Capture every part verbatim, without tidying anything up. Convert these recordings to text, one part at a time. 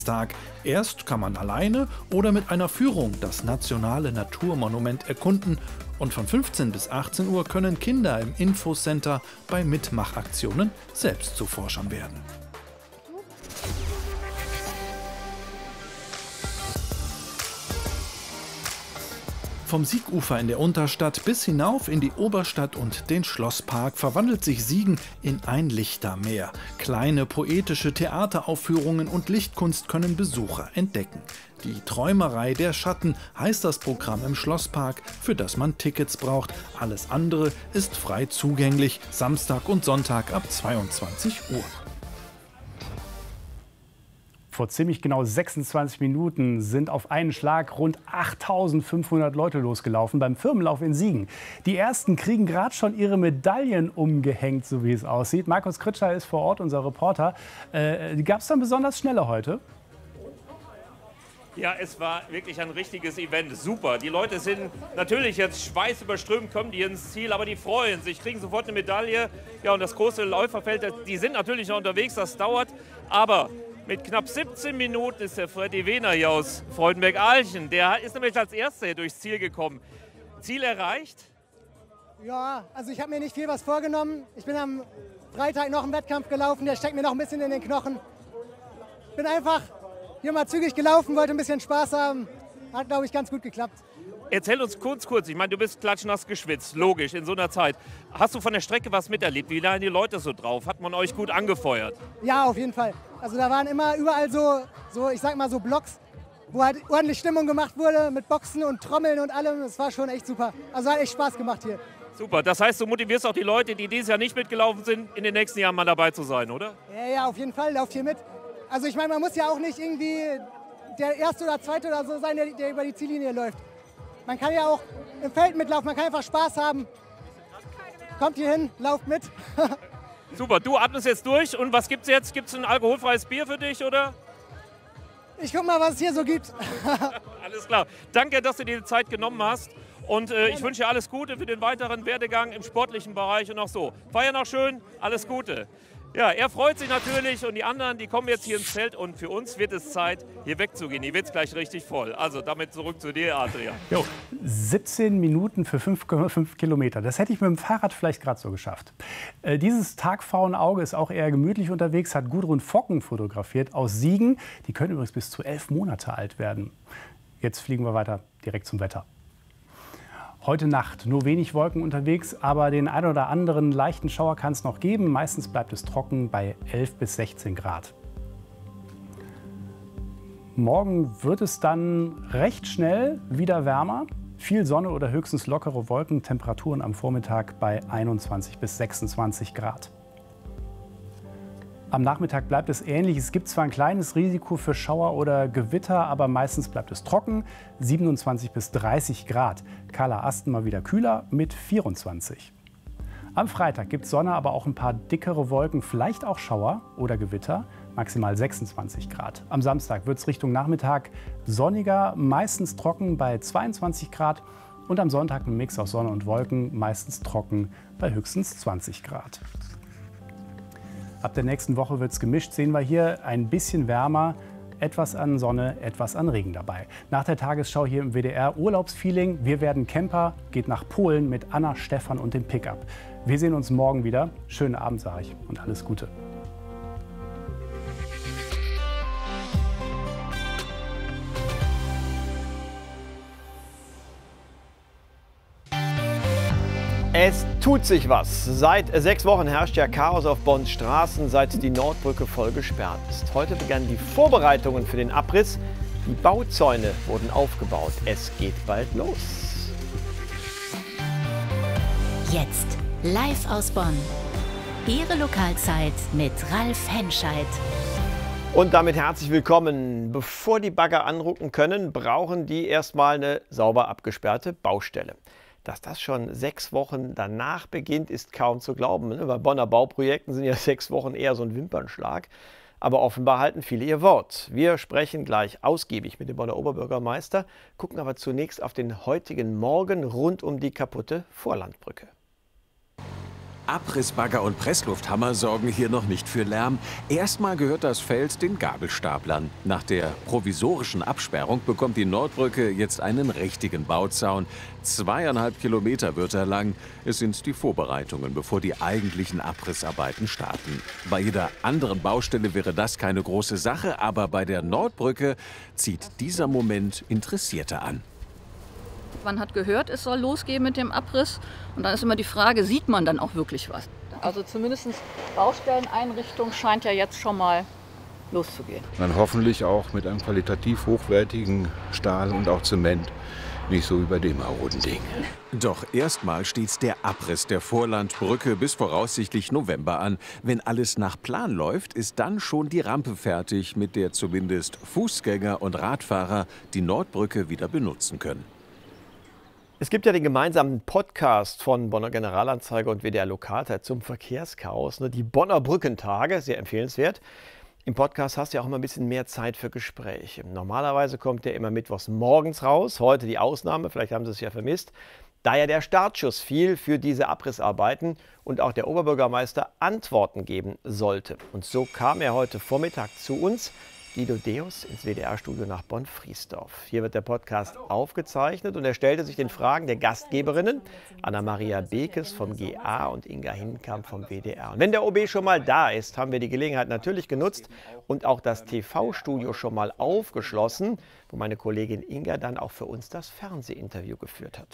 Tag. Erst kann man alleine oder mit einer Führung das nationale Naturmonument erkunden und von fünfzehn bis achtzehn Uhr können Kinder im Infocenter bei Mitmachaktionen selbst zu Forschern werden. Vom Siegufer in der Unterstadt bis hinauf in die Oberstadt und den Schlosspark verwandelt sich Siegen in ein Lichtermeer. Kleine poetische Theateraufführungen und Lichtkunst können Besucher entdecken. Die Träumerei der Schatten heißt das Programm im Schlosspark, für das man Tickets braucht. Alles andere ist frei zugänglich, Samstag und Sonntag ab zweiundzwanzig Uhr. Vor ziemlich genau sechsundzwanzig Minuten sind auf einen Schlag rund achttausendfünfhundert Leute losgelaufen beim Firmenlauf in Siegen. Die ersten kriegen gerade schon ihre Medaillen umgehängt, so wie es aussieht. Markus Kritscher ist vor Ort, unser Reporter. Äh, Gab es dann besonders schnelle heute? Ja, es war wirklich ein richtiges Event. Super. Die Leute sind natürlich jetzt schweißüberströmt, kommen die ins Ziel, aber die freuen sich, kriegen sofort eine Medaille. Ja, und das große Läuferfeld, die sind natürlich noch unterwegs, das dauert. Aber mit knapp siebzehn Minuten ist der Freddy Wehner hier aus Freudenberg-Ahlchen. Der ist nämlich als Erster hier durchs Ziel gekommen. Ziel erreicht? Ja, also ich habe mir nicht viel was vorgenommen. Ich bin am Freitag noch einen Wettkampf gelaufen, der steckt mir noch ein bisschen in den Knochen. Bin einfach hier mal zügig gelaufen, wollte ein bisschen Spaß haben. Hat, glaube ich, ganz gut geklappt. Erzähl uns kurz, kurz. Ich meine, du bist klatschnass geschwitzt, logisch, in so einer Zeit. Hast du von der Strecke was miterlebt? Wie waren die Leute so drauf? Hat man euch gut angefeuert? Ja, auf jeden Fall. Also da waren immer überall so, so ich sag mal so Blocks, wo halt ordentlich Stimmung gemacht wurde mit Boxen und Trommeln und allem. Das war schon echt super. Also hat echt Spaß gemacht hier. Super, das heißt, du motivierst auch die Leute, die dieses Jahr nicht mitgelaufen sind, in den nächsten Jahren mal dabei zu sein, oder? Ja, ja, auf jeden Fall, lauft hier mit. Also ich meine, man muss ja auch nicht irgendwie der Erste oder Zweite oder so sein, der, der über die Ziellinie läuft. Man kann ja auch im Feld mitlaufen, man kann einfach Spaß haben. Kommt hier hin, lauft mit. Super, du atmest jetzt durch. Und was gibt's jetzt? Gibt's ein alkoholfreies Bier für dich, oder? Ich guck mal, was es hier so gibt. Alles klar. Danke, dass du dir die Zeit genommen hast. Und äh, ich wünsche dir alles Gute für den weiteren Werdegang im sportlichen Bereich und auch so. Feier noch schön, alles Gute. Ja, er freut sich natürlich und die anderen, die kommen jetzt hier ins Feld und für uns wird es Zeit, hier wegzugehen. Hier wird es gleich richtig voll. Also damit zurück zu dir, Adrian. Jo, siebzehn Minuten für fünf Komma fünf Kilometer. Das hätte ich mit dem Fahrrad vielleicht gerade so geschafft. Äh, dieses Tagpfauenauge ist auch eher gemütlich unterwegs, hat Gudrun Focken fotografiert aus Siegen. Die können übrigens bis zu elf Monate alt werden. Jetzt fliegen wir weiter direkt zum Wetter. Heute Nacht nur wenig Wolken unterwegs, aber den ein oder anderen leichten Schauer kann es noch geben. Meistens bleibt es trocken bei elf bis sechzehn Grad. Morgen wird es dann recht schnell wieder wärmer. Viel Sonne oder höchstens lockere Wolken. Temperaturen am Vormittag bei einundzwanzig bis sechsundzwanzig Grad. Am Nachmittag bleibt es ähnlich. Es gibt zwar ein kleines Risiko für Schauer oder Gewitter, aber meistens bleibt es trocken. siebenundzwanzig bis dreißig Grad. Kahler Asten mal wieder kühler mit vierundzwanzig. Am Freitag gibt es Sonne, aber auch ein paar dickere Wolken, vielleicht auch Schauer oder Gewitter. Maximal sechsundzwanzig Grad. Am Samstag wird es Richtung Nachmittag sonniger, meistens trocken bei zweiundzwanzig Grad. Und am Sonntag ein Mix aus Sonne und Wolken, meistens trocken bei höchstens zwanzig Grad. Ab der nächsten Woche wird es gemischt, sehen wir hier ein bisschen wärmer, etwas an Sonne, etwas an Regen dabei. Nach der Tagesschau hier im W D R Urlaubsfeeling. Wir werden Camper, geht nach Polen mit Anna, Stefan und dem Pickup. Wir sehen uns morgen wieder. Schönen Abend, sage ich, und alles Gute. Es tut sich was. Seit sechs Wochen herrscht ja Chaos auf Bonns Straßen, seit die Nordbrücke voll gesperrt ist. Heute begannen die Vorbereitungen für den Abriss. Die Bauzäune wurden aufgebaut. Es geht bald los. Jetzt live aus Bonn. Ihre Lokalzeit mit Ralf Henscheid. Und damit herzlich willkommen. Bevor die Bagger anrucken können, brauchen die erstmal eine sauber abgesperrte Baustelle. Dass das schon sechs Wochen danach beginnt, ist kaum zu glauben. Bei Bonner Bauprojekten sind ja sechs Wochen eher so ein Wimpernschlag. Aber offenbar halten viele ihr Wort. Wir sprechen gleich ausgiebig mit dem Bonner Oberbürgermeister, gucken aber zunächst auf den heutigen Morgen rund um die kaputte Vorlandbrücke. Abrissbagger und Presslufthammer sorgen hier noch nicht für Lärm. Erstmal gehört das Feld den Gabelstaplern. Nach der provisorischen Absperrung bekommt die Nordbrücke jetzt einen richtigen Bauzaun. Zweieinhalb Kilometer wird er lang. Es sind die Vorbereitungen, bevor die eigentlichen Abrissarbeiten starten. Bei jeder anderen Baustelle wäre das keine große Sache, aber bei der Nordbrücke zieht dieser Moment Interessierte an. Man hat gehört, es soll losgehen mit dem Abriss. Und dann ist immer die Frage, sieht man dann auch wirklich was? Also zumindest Baustelleneinrichtung scheint ja jetzt schon mal loszugehen. Dann hoffentlich auch mit einem qualitativ hochwertigen Stahl und auch Zement. Nicht so wie bei dem maroden Ding. Doch erstmal steht der Abriss der Vorlandbrücke bis voraussichtlich November an. Wenn alles nach Plan läuft, ist dann schon die Rampe fertig, mit der zumindest Fußgänger und Radfahrer die Nordbrücke wieder benutzen können. Es gibt ja den gemeinsamen Podcast von Bonner Generalanzeiger und W D R Lokalzeit zum Verkehrschaos, ne? Die Bonner Brückentage, sehr empfehlenswert. Im Podcast hast du ja auch immer ein bisschen mehr Zeit für Gespräche. Normalerweise kommt der immer mittwochs morgens raus, heute die Ausnahme, vielleicht haben Sie es ja vermisst, da ja der Startschuss fiel für diese Abrissarbeiten und auch der Oberbürgermeister Antworten geben sollte. Und so kam er heute Vormittag zu uns, Guido Deus, ins W D R-Studio nach Bonn-Friesdorf. Hier wird der Podcast aufgezeichnet und er stellte sich den Fragen der Gastgeberinnen, Anna-Maria Bekes vom G A und Inga Hinkamp vom W D R. Und wenn der O B schon mal da ist, haben wir die Gelegenheit natürlich genutzt und auch das T V-Studio schon mal aufgeschlossen, wo meine Kollegin Inga dann auch für uns das Fernsehinterview geführt hat.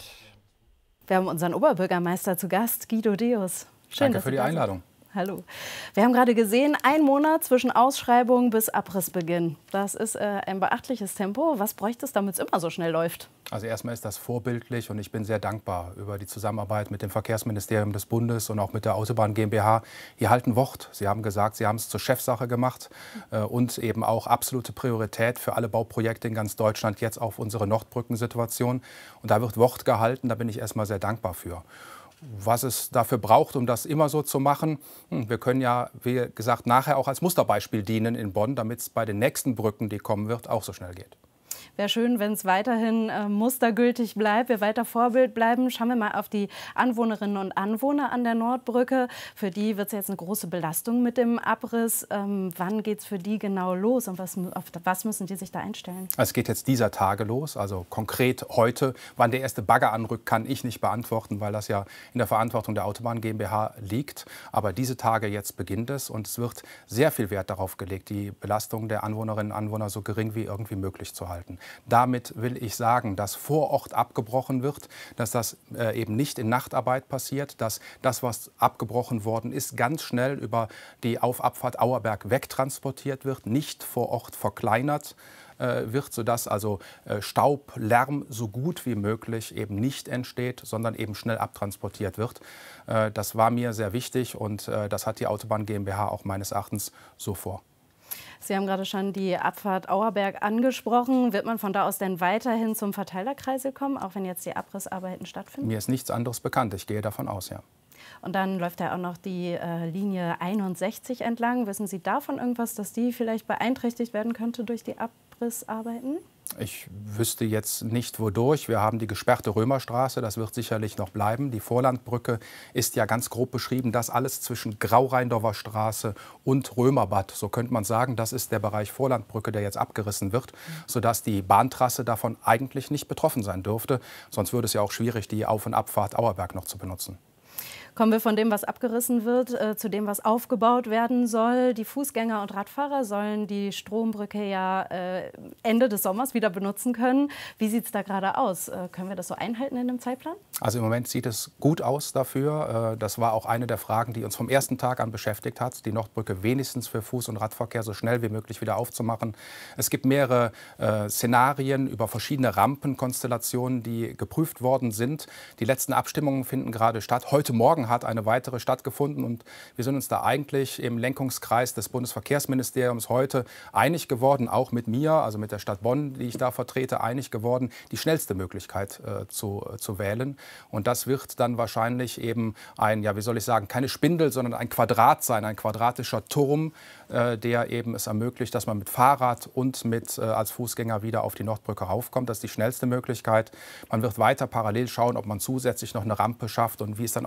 Wir haben unseren Oberbürgermeister zu Gast, Guido Deus. Schön, Danke für die Einladung. Hallo. Wir haben gerade gesehen, ein Monat zwischen Ausschreibung bis Abrissbeginn. Das ist äh, ein beachtliches Tempo. Was bräuchte es, damit es immer so schnell läuft? Also erstmal ist das vorbildlich und ich bin sehr dankbar über die Zusammenarbeit mit dem Verkehrsministerium des Bundes und auch mit der Autobahn GmbH. Die halten Wort. Sie haben gesagt, Sie haben es zur Chefsache gemacht äh, und eben auch absolute Priorität für alle Bauprojekte in ganz Deutschland, jetzt auf unsere Nordbrückensituation. Und da wird Wort gehalten, da bin ich erstmal sehr dankbar für. Was es dafür braucht, um das immer so zu machen. Wir können ja, wie gesagt, nachher auch als Musterbeispiel dienen in Bonn, damit es bei den nächsten Brücken, die kommen wird, auch so schnell geht. Wäre schön, wenn es weiterhin äh, mustergültig bleibt, wir weiter Vorbild bleiben. Schauen wir mal auf die Anwohnerinnen und Anwohner an der Nordbrücke. Für die wird es jetzt eine große Belastung mit dem Abriss. Ähm, wann geht es für die genau los und was, auf was müssen die sich da einstellen? Es geht jetzt dieser Tage los, also konkret heute. Wann der erste Bagger anrückt, kann ich nicht beantworten, weil das ja in der Verantwortung der Autobahn GmbH liegt. Aber diese Tage jetzt beginnt es und es wird sehr viel Wert darauf gelegt, die Belastung der Anwohnerinnen und Anwohner so gering wie irgendwie möglich zu halten. Damit will ich sagen, dass vor Ort abgebrochen wird, dass das äh, eben nicht in Nachtarbeit passiert, dass das, was abgebrochen worden ist, ganz schnell über die Auf-Abfahrt Auerberg wegtransportiert wird, nicht vor Ort verkleinert äh, wird, sodass also äh, Staub, Lärm so gut wie möglich eben nicht entsteht, sondern eben schnell abtransportiert wird. Äh, das war mir sehr wichtig und äh, das hat die Autobahn GmbH auch meines Erachtens so vor. Sie haben gerade schon die Abfahrt Auerberg angesprochen. Wird man von da aus denn weiterhin zum Verteilerkreisel kommen, auch wenn jetzt die Abrissarbeiten stattfinden? Mir ist nichts anderes bekannt. Ich gehe davon aus, ja. Und dann läuft ja auch noch die äh, Linie einundsechzig entlang. Wissen Sie davon irgendwas, dass die vielleicht beeinträchtigt werden könnte durch die Abrissarbeiten? Ich wüsste jetzt nicht, wodurch. Wir haben die gesperrte Römerstraße, das wird sicherlich noch bleiben. Die Vorlandbrücke ist ja ganz grob beschrieben, das alles zwischen Grau-Rheindorfer Straße und Römerbad. So könnte man sagen, das ist der Bereich Vorlandbrücke, der jetzt abgerissen wird, sodass die Bahntrasse davon eigentlich nicht betroffen sein dürfte. Sonst würde es ja auch schwierig, die Auf- und Abfahrt Auerberg noch zu benutzen. Kommen wir von dem, was abgerissen wird, äh, zu dem, was aufgebaut werden soll. Die Fußgänger und Radfahrer sollen die Strombrücke ja äh, Ende des Sommers wieder benutzen können. Wie sieht es da gerade aus? Äh, können wir das so einhalten in dem Zeitplan? Also im Moment sieht es gut aus dafür. Äh, das war auch eine der Fragen, die uns vom ersten Tag an beschäftigt hat, die Nordbrücke wenigstens für Fuß- und Radverkehr so schnell wie möglich wieder aufzumachen. Es gibt mehrere äh, Szenarien über verschiedene Rampenkonstellationen, die geprüft worden sind. Die letzten Abstimmungen finden gerade statt. Heute Morgen hat eine weitere stattgefunden und wir sind uns da eigentlich im Lenkungskreis des Bundesverkehrsministeriums heute einig geworden, auch mit mir, also mit der Stadt Bonn, die ich da vertrete, einig geworden, die schnellste Möglichkeit äh, zu, äh, zu wählen. Und das wird dann wahrscheinlich eben ein, ja, wie soll ich sagen, keine Spindel, sondern ein Quadrat sein, ein quadratischer Turm, äh, der eben es ermöglicht, dass man mit Fahrrad und mit äh, als Fußgänger wieder auf die Nordbrücke raufkommt. Das ist die schnellste Möglichkeit. Man wird weiter parallel schauen, ob man zusätzlich noch eine Rampe schafft und wie es dann auf der Brücke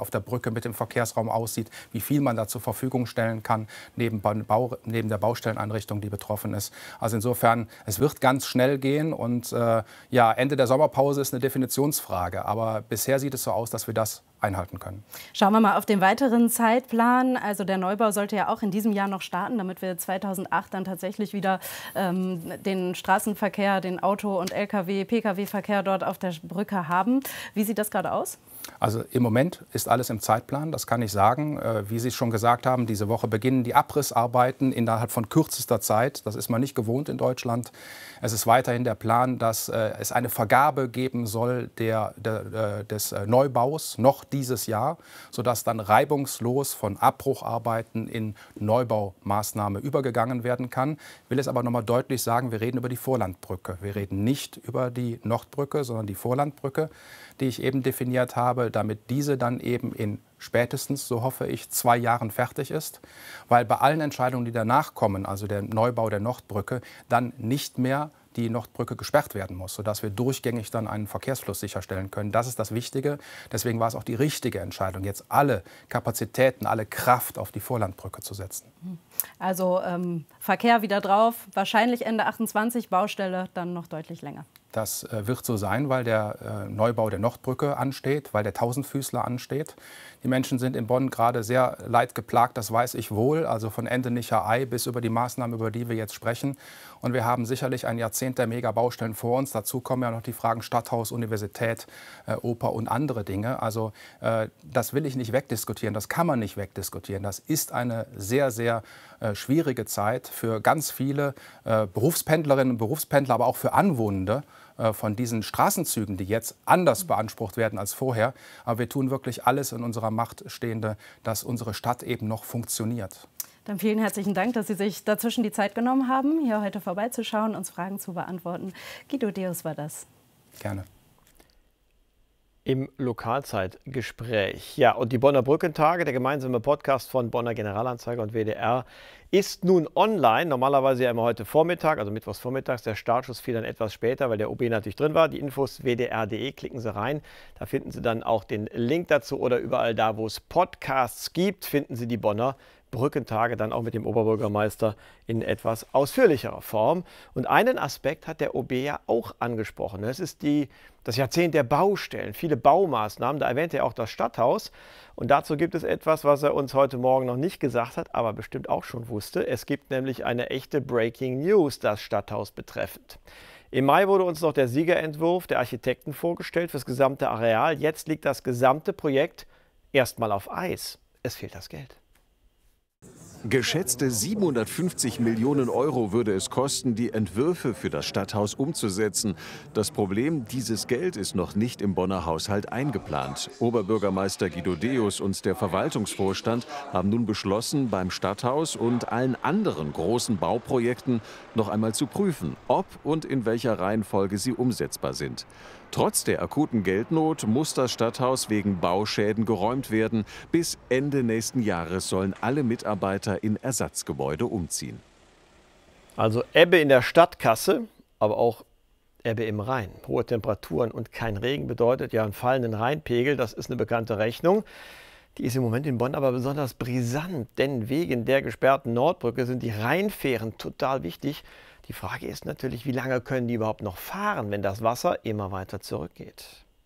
mit dem Verkehrsraum aussieht, wie viel man da zur Verfügung stellen kann, neben, Bau, neben der Baustelleneinrichtung, die betroffen ist. Also insofern, es wird ganz schnell gehen und äh, ja, Ende der Sommerpause ist eine Definitionsfrage. Aber bisher sieht es so aus, dass wir das einhalten können. Schauen wir mal auf den weiteren Zeitplan. Also der Neubau sollte ja auch in diesem Jahr noch starten, damit wir zweitausendacht dann tatsächlich wieder ähm, den Straßenverkehr, den Auto- und L K W-, P K W-Verkehr dort auf der Brücke haben. Wie sieht das gerade aus? Also im Moment ist alles im Zeitplan, das kann ich sagen. Äh, wie Sie schon gesagt haben, diese Woche beginnen die Abrissarbeiten innerhalb von kürzester Zeit. Das ist man nicht gewohnt in Deutschland. Es ist weiterhin der Plan, dass äh, es eine Vergabe geben soll der, der, äh, des äh, Neubaus noch dieses Jahr, sodass dann reibungslos von Abbrucharbeiten in Neubaumaßnahme übergegangen werden kann. Ich will es aber noch mal deutlich sagen, wir reden über die Vorlandbrücke. Wir reden nicht über die Nordbrücke, sondern die Vorlandbrücke, die ich eben definiert habe, damit diese dann eben in spätestens, so hoffe ich, zwei Jahren fertig ist. Weil bei allen Entscheidungen, die danach kommen, also der Neubau der Nordbrücke, dann nicht mehr die Nordbrücke gesperrt werden muss, sodass wir durchgängig dann einen Verkehrsfluss sicherstellen können. Das ist das Wichtige. Deswegen war es auch die richtige Entscheidung, jetzt alle Kapazitäten, alle Kraft auf die Vorlandbrücke zu setzen. Also ähm, Verkehr wieder drauf, wahrscheinlich Ende achtundzwanzig, Baustelle dann noch deutlich länger. Das äh, wird so sein, weil der äh, Neubau der Nordbrücke ansteht, weil der Tausendfüßler ansteht. Die Menschen sind in Bonn gerade sehr leidgeplagt, das weiß ich wohl, also von Endenicher Ei bis über die Maßnahmen, über die wir jetzt sprechen. Und wir haben sicherlich ein Jahrzehnt der Megabaustellen vor uns. Dazu kommen ja noch die Fragen Stadthaus, Universität, äh, Oper und andere Dinge. Also äh, das will ich nicht wegdiskutieren, das kann man nicht wegdiskutieren. Das ist eine sehr, sehr äh, schwierige Zeit für ganz viele äh, Berufspendlerinnen und Berufspendler, aber auch für Anwohnende von diesen Straßenzügen, die jetzt anders beansprucht werden als vorher. Aber wir tun wirklich alles in unserer Macht Stehende, dass unsere Stadt eben noch funktioniert. Dann vielen herzlichen Dank, dass Sie sich dazwischen die Zeit genommen haben, hier heute vorbeizuschauen, uns Fragen zu beantworten. Guido Deus war das. Gerne. Im Lokalzeitgespräch. Ja, und die Bonner Brückentage, der gemeinsame Podcast von Bonner Generalanzeiger und W D R, ist nun online. Normalerweise ja immer heute Vormittag, also mittwochs vormittags. Der Startschuss fiel dann etwas später, weil der O B natürlich drin war. Die Infos w d r punkt d e, klicken Sie rein. Da finden Sie dann auch den Link dazu oder überall da, wo es Podcasts gibt, finden Sie die Bonner Brückentage dann auch mit dem Oberbürgermeister in etwas ausführlicherer Form. Und einen Aspekt hat der O B ja auch angesprochen. Das ist die, das Jahrzehnt der Baustellen, viele Baumaßnahmen. Da erwähnt er auch das Stadthaus. Und dazu gibt es etwas, was er uns heute Morgen noch nicht gesagt hat, aber bestimmt auch schon wusste. Es gibt nämlich eine echte Breaking News, das Stadthaus betreffend. Im Mai wurde uns noch der Siegerentwurf der Architekten vorgestellt für das gesamte Areal. Jetzt liegt das gesamte Projekt erstmal auf Eis. Es fehlt das Geld. Geschätzte siebenhundertfünfzig Millionen Euro würde es kosten, die Entwürfe für das Stadthaus umzusetzen. Das Problem, dieses Geld ist noch nicht im Bonner Haushalt eingeplant. Oberbürgermeister Guido Deus und der Verwaltungsvorstand haben nun beschlossen, beim Stadthaus und allen anderen großen Bauprojekten noch einmal zu prüfen, ob und in welcher Reihenfolge sie umsetzbar sind. Trotz der akuten Geldnot muss das Stadthaus wegen Bauschäden geräumt werden. Bis Ende nächsten Jahres sollen alle Mitarbeiter in Ersatzgebäude umziehen. Also Ebbe in der Stadtkasse, aber auch Ebbe im Rhein. Hohe Temperaturen und kein Regen bedeutet ja einen fallenden Rheinpegel. Das ist eine bekannte Rechnung. Die ist im Moment in Bonn aber besonders brisant, denn wegen der gesperrten Nordbrücke sind die Rheinfähren total wichtig. Die Frage ist natürlich, wie lange können die überhaupt noch fahren, wenn das Wasser immer weiter zurückgeht?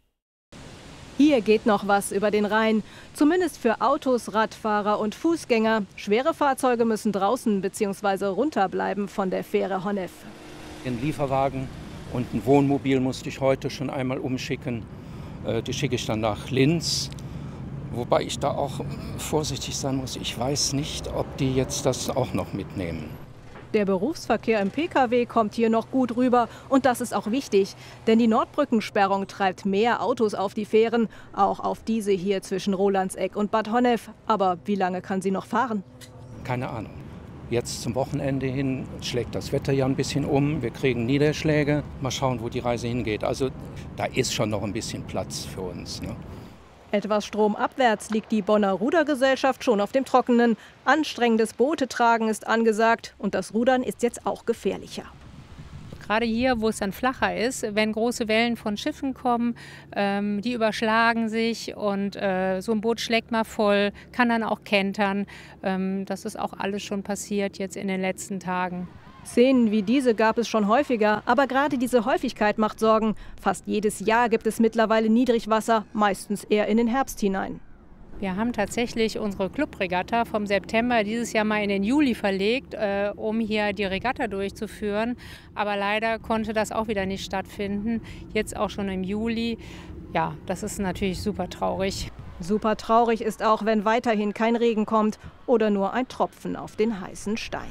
Hier geht noch was über den Rhein, zumindest für Autos, Radfahrer und Fußgänger. Schwere Fahrzeuge müssen draußen bzw. runterbleiben von der Fähre Honnef. Ein Lieferwagen und ein Wohnmobil musste ich heute schon einmal umschicken. Die schicke ich dann nach Linz. Wobei ich da auch vorsichtig sein muss. Ich weiß nicht, ob die jetzt das auch noch mitnehmen. Der Berufsverkehr im P K W kommt hier noch gut rüber. Und das ist auch wichtig, denn die Nordbrückensperrung treibt mehr Autos auf die Fähren. Auch auf diese hier zwischen Rolandseck und Bad Honnef. Aber wie lange kann sie noch fahren? Keine Ahnung. Jetzt zum Wochenende hin schlägt das Wetter ja ein bisschen um. Wir kriegen Niederschläge. Mal schauen, wo die Reise hingeht. Also da ist schon noch ein bisschen Platz für uns, ne? Etwas stromabwärts liegt die Bonner Rudergesellschaft schon auf dem Trockenen. Anstrengendes Bootetragen ist angesagt und das Rudern ist jetzt auch gefährlicher. Gerade hier, wo es dann flacher ist, wenn große Wellen von Schiffen kommen, ähm, die überschlagen sich und äh, so ein Boot schlägt mal voll, kann dann auch kentern. Ähm, das ist auch alles schon passiert jetzt in den letzten Tagen. Szenen wie diese gab es schon häufiger, aber gerade diese Häufigkeit macht Sorgen. Fast jedes Jahr gibt es mittlerweile Niedrigwasser, meistens eher in den Herbst hinein. Wir haben tatsächlich unsere Clubregatta vom September dieses Jahr mal in den Juli verlegt, äh, um hier die Regatta durchzuführen. Aber leider konnte das auch wieder nicht stattfinden, jetzt auch schon im Juli. Ja, das ist natürlich super traurig. Super traurig ist auch, wenn weiterhin kein Regen kommt oder nur ein Tropfen auf den heißen Stein.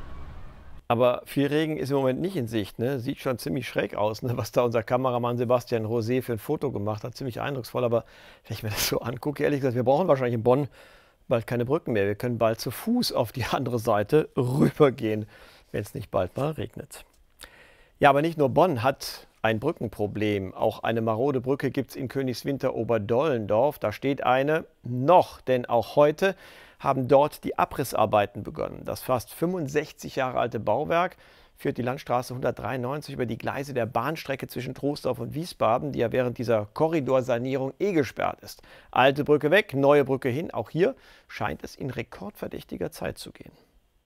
Aber viel Regen ist im Moment nicht in Sicht. Ne? Sieht schon ziemlich schräg aus, ne? Was da unser Kameramann Sebastian Rosé für ein Foto gemacht hat. Ziemlich eindrucksvoll. Aber wenn ich mir das so angucke, ehrlich gesagt, wir brauchen wahrscheinlich in Bonn bald keine Brücken mehr. Wir können bald zu Fuß auf die andere Seite rübergehen, wenn es nicht bald mal regnet. Ja, aber nicht nur Bonn hat ein Brückenproblem. Auch eine marode Brücke gibt es in Königswinter Oberdollendorf. Da steht eine noch, denn auch heute haben dort die Abrissarbeiten begonnen. Das fast fünfundsechzig Jahre alte Bauwerk führt die Landstraße hundertdreiundneunzig über die Gleise der Bahnstrecke zwischen Troisdorf und Wiesbaden, die ja während dieser Korridorsanierung eh gesperrt ist. Alte Brücke weg, neue Brücke hin. Auch hier scheint es in rekordverdächtiger Zeit zu gehen.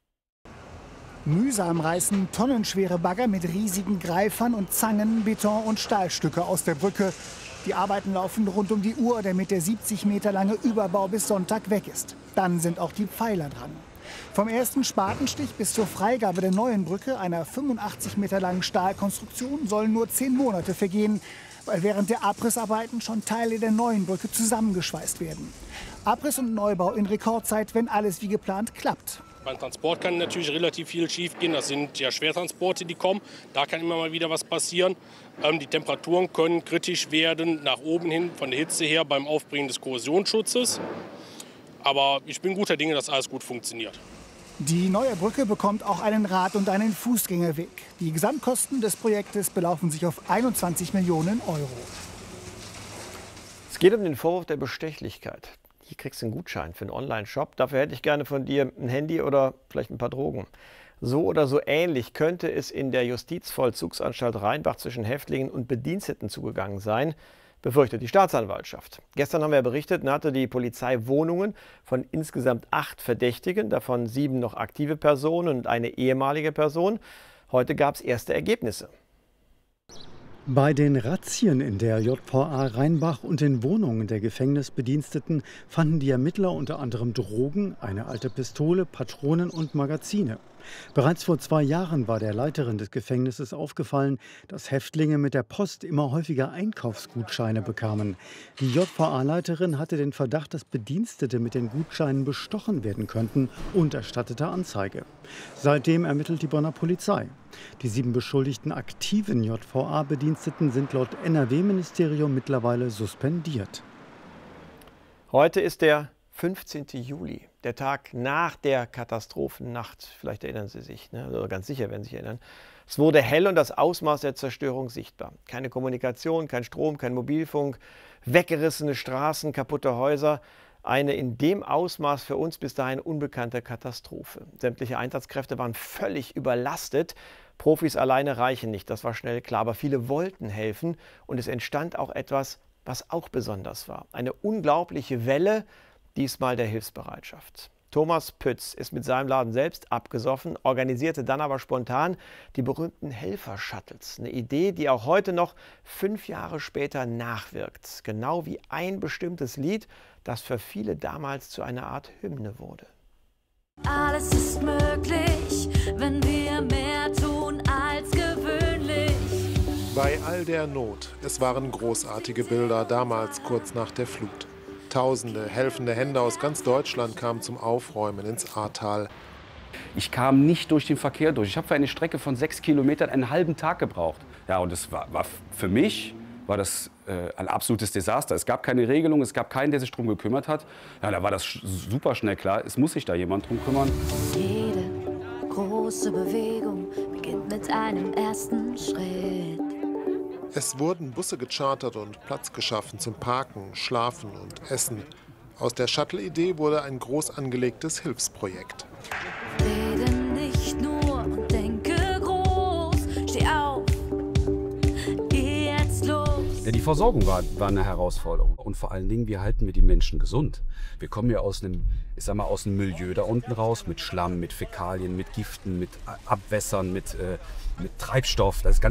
Mühsam reißen tonnenschwere Bagger mit riesigen Greifern und Zangen Beton und Stahlstücke aus der Brücke. Die Arbeiten laufen rund um die Uhr, damit der siebzig Meter lange Überbau bis Sonntag weg ist. Dann sind auch die Pfeiler dran. Vom ersten Spatenstich bis zur Freigabe der neuen Brücke, einer fünfundachtzig Meter langen Stahlkonstruktion, sollen nur zehn Monate vergehen, weil während der Abrissarbeiten schon Teile der neuen Brücke zusammengeschweißt werden. Abriss und Neubau in Rekordzeit, wenn alles wie geplant klappt. Beim Transport kann natürlich relativ viel schief gehen. Das sind ja Schwertransporte, die kommen. Da kann immer mal wieder was passieren. Ähm, die Temperaturen können kritisch werden, nach oben hin, von der Hitze her, beim Aufbringen des Korrosionsschutzes. Aber ich bin guter Dinge, dass alles gut funktioniert. Die neue Brücke bekommt auch einen Rad- und einen Fußgängerweg. Die Gesamtkosten des Projektes belaufen sich auf einundzwanzig Millionen Euro. Es geht um den Vorwurf der Bestechlichkeit. Hier kriegst du einen Gutschein für einen Online-Shop. Dafür hätte ich gerne von dir ein Handy oder vielleicht ein paar Drogen. So oder so ähnlich könnte es in der Justizvollzugsanstalt Rheinbach zwischen Häftlingen und Bediensteten zugegangen sein, befürchtet die Staatsanwaltschaft. Gestern haben wir berichtet, hatte die Polizei Wohnungen von insgesamt acht Verdächtigen, davon sieben noch aktive Personen und eine ehemalige Person. Heute gab es erste Ergebnisse. Bei den Razzien in der J V A Rheinbach und den Wohnungen der Gefängnisbediensteten fanden die Ermittler unter anderem Drogen, eine alte Pistole, Patronen und Magazine. Bereits vor zwei Jahren war der Leiterin des Gefängnisses aufgefallen, dass Häftlinge mit der Post immer häufiger Einkaufsgutscheine bekamen. Die J V A-Leiterin hatte den Verdacht, dass Bedienstete mit den Gutscheinen bestochen werden könnten und erstattete Anzeige. Seitdem ermittelt die Bonner Polizei. Die sieben beschuldigten aktiven J V A-Bediensteten sind laut N R W-Ministerium mittlerweile suspendiert. Heute ist der fünfzehnten Juli, der Tag nach der Katastrophennacht. Vielleicht erinnern Sie sich, ne? Oder ganz sicher, wenn Sie sich erinnern. Es wurde hell und das Ausmaß der Zerstörung sichtbar. Keine Kommunikation, kein Strom, kein Mobilfunk, weggerissene Straßen, kaputte Häuser. Eine in dem Ausmaß für uns bis dahin unbekannte Katastrophe. Sämtliche Einsatzkräfte waren völlig überlastet. Profis alleine reichen nicht, das war schnell klar. Aber viele wollten helfen und es entstand auch etwas, was auch besonders war. Eine unglaubliche Welle, diesmal der Hilfsbereitschaft. Thomas Pütz ist mit seinem Laden selbst abgesoffen, organisierte dann aber spontan die berühmten Helfer-Shuttles. Eine Idee, die auch heute noch fünf Jahre später nachwirkt. Genau wie ein bestimmtes Lied, das für viele damals zu einer Art Hymne wurde. Alles ist möglich, wenn wir mehr tun als gewöhnlich. Bei all der Not, es waren großartige Bilder damals kurz nach der Flut. Tausende helfende Hände aus ganz Deutschland kamen zum Aufräumen ins Ahrtal. Ich kam nicht durch den Verkehr durch. Ich habe für eine Strecke von sechs Kilometern einen halben Tag gebraucht. Ja, und es war, war für mich war das äh, ein absolutes Desaster. Es gab keine Regelung, es gab keinen, der sich darum gekümmert hat. Ja, da war das super schnell klar, es muss sich da jemand drum kümmern. Jede große Bewegung beginnt mit einem ersten Schritt. Es wurden Busse gechartert und Platz geschaffen zum Parken, Schlafen und Essen. Aus der Shuttle-Idee wurde ein groß angelegtes Hilfsprojekt. Rede nicht nur und denke groß, steh auf Ja, die Versorgung war, war eine Herausforderung. Und vor allen Dingen, wie halten wir die Menschen gesund? Wir kommen ja aus einem, ich sag mal, aus einem Milieu da unten raus, mit Schlamm, mit Fäkalien, mit Giften, mit Abwässern, mit, äh, mit Treibstoff. Das ist ganz